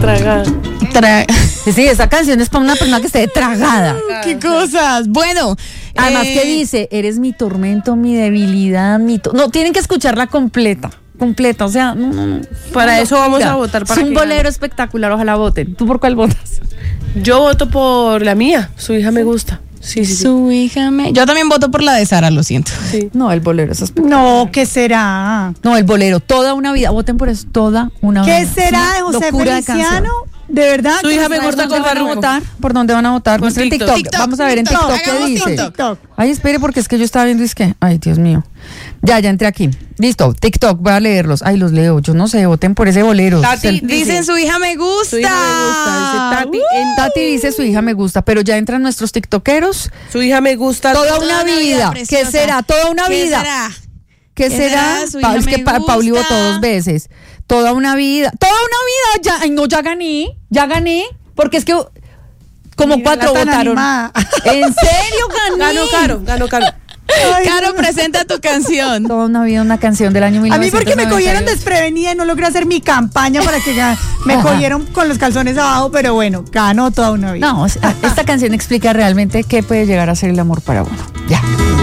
Tragada. Sí, esa canción es para una persona que esté tragada. ¡Qué cosas! Bueno. Además, ¿qué dice? Eres mi tormento, mi debilidad, No, tienen que escucharla completa, o sea, no. Para eso vamos a votar. Es un bolero espectacular, ojalá voten. ¿Tú por cuál votas? Yo voto por la mía, Su hija me gusta. Sí. Su hija me... Yo también voto por la de Sara, lo siento. Sí. No, el bolero es espectacular. No, ¿qué será? No, el bolero, toda una vida, voten por eso, toda una vida. ¿Qué será de José Locura de Feliciano? canción. De verdad. Su hija me gusta con Farruko. ¿Por dónde van a votar? Por Muestra TikTok. TikTok. Vamos a ver en TikTok qué hagamos dice. TikTok. Ay, espere, porque es que yo estaba viendo, es que, ay, Dios mío. Ya entré aquí. Listo, TikTok, voy a leerlos. Ay, los leo, yo no sé, voten por ese bolero. Tati Dicen su hija me gusta. Su hija me gusta. Dice Tati. Tati dice su hija me gusta, pero ya entran nuestros tiktokeros. Su hija me gusta. Toda una vida. ¿Qué preciosa. será? Toda una ¿Qué vida. será? ¿Qué será? Su hija Es que me Pauli gusta. votó 2 veces. Toda una vida. Ya, ay, no, ya gané. Porque es que como Mira, 4 la tan votaron. animada. ¿En serio gané? Ganó Caro. Ay, Caro, presenta tu canción. Toda una vida, una canción del año 1998. a mí porque me cogieron desprevenida y no logré hacer mi campaña para que me Ajá. cogieron con los calzones abajo, pero bueno, ganó toda una vida. No, esta canción explica realmente qué puede llegar a ser el amor para uno. Ya.